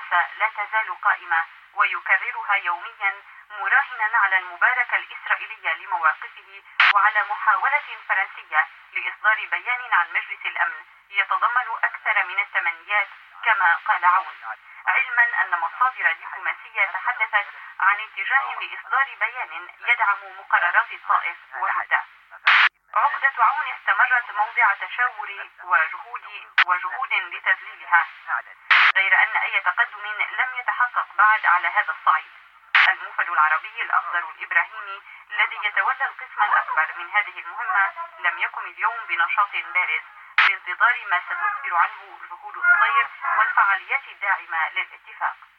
الحراسة لا تزال قائمة، ويكررها يوميا مراهنا على المباركة الإسرائيلية لمواقفه وعلى محاولة فرنسية لإصدار بيان عن مجلس الأمن يتضمن أكثر من التمنيات كما قال عون، علما أن مصادر دبلوماسية تحدثت عن اتجاه لإصدار بيان يدعم مقررات الطائف وحدها. عقدة عون استمرت موضع تشاور وجهود لتذليلها، غير أن أي تقدم لم يتحقق بعد على هذا الصعيد. الموفد العربي الأخضر الإبراهيمي الذي يتولى القسم الأكبر من هذه المهمة لم يقم اليوم بنشاط بارز بانتظار ما ستسفر عنه جهود الصير والفعاليات الداعمة للاتفاق.